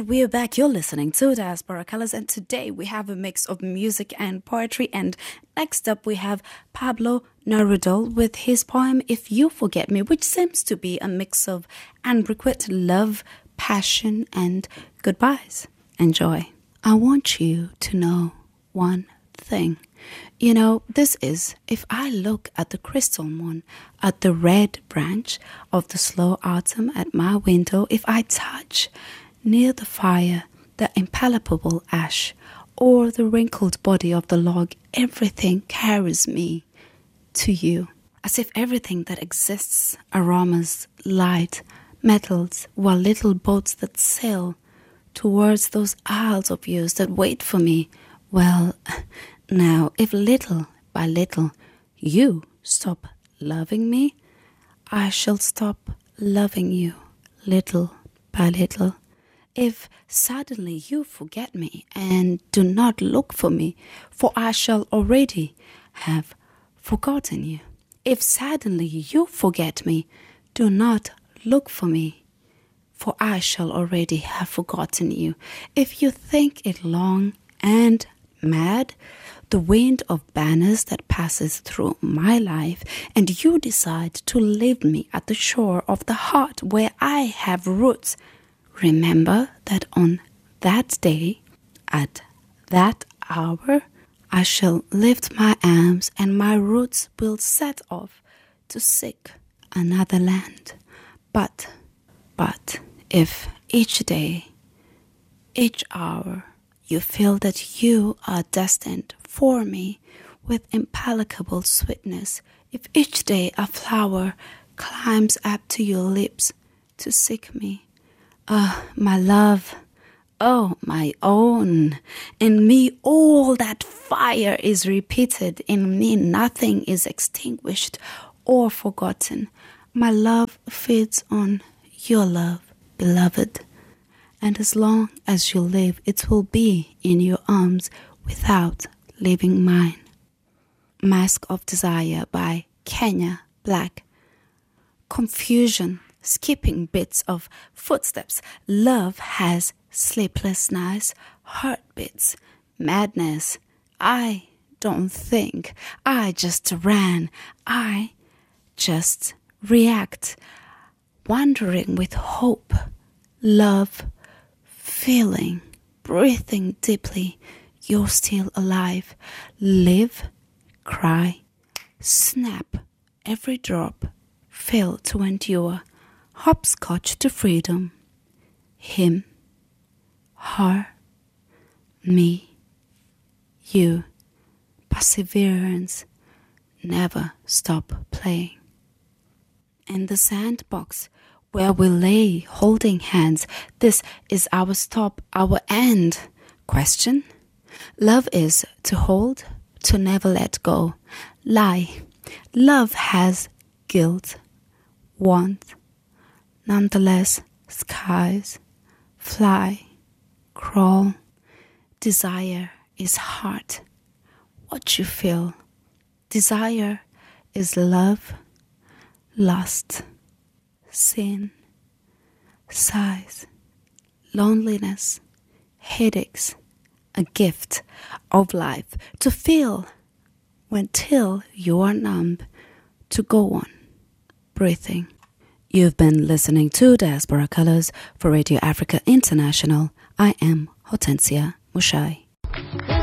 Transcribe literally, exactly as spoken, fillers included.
And we're back. You're listening to Diaspora Colors, and today we have a mix of music and poetry. And next up, we have Pablo Neruda with his poem "If You Forget Me," which seems to be a mix of ambiguous love, passion, and goodbyes. Enjoy. I want you to know one thing. You know, this is, if I look at the crystal moon, at the red branch of the slow autumn at my window, if I touch near the fire the impalpable ash or the wrinkled body of the log, everything carries me to you, as if everything that exists, aromas, light, metals, were little boats that sail towards those isles of yours that wait for me. Well, now, if little by little you stop loving me, I shall stop loving you little by little. If suddenly you forget me and do not look for me, for I shall already have forgotten you. If suddenly you forget me, do not look for me, for I shall already have forgotten you. If you think it long and mad, the wind of banners that passes through my life, and you decide to leave me at the shore of the heart where I have roots, remember that on that day, at that hour, I shall lift my arms and my roots will set off to seek another land. But, but, if each day, each hour, you feel that you are destined for me with impalpable sweetness, if each day a flower climbs up to your lips to seek me, ah, oh, my love, oh, my own, in me all that fire is repeated, in me nothing is extinguished or forgotten. My love feeds on your love, beloved. And as long as you live, it will be in your arms without leaving mine. Mask of Desire by Kenya Black. Confusion, skipping bits of footsteps. Love has sleepless nights, heartbeats, madness. I don't think. I just ran. I just react. Wandering with hope, love, feeling, breathing deeply, you're still alive. Live, cry, snap, every drop, fail to endure. Hopscotch to freedom. Him, her, me, you. Perseverance, never stop playing. In the sandbox, where we lay holding hands, this is our stop, our end. Question? Love is to hold, to never let go. Lie. Love has guilt, want. Nonetheless, skies, fly, crawl. Desire is heart, what you feel. Desire is love, lust, sin, sighs, loneliness, headaches, a gift of life to feel when till you are numb, to go on breathing. You've been listening to Diaspora Colors for Radio Africa International. I am Hortensia Mushai.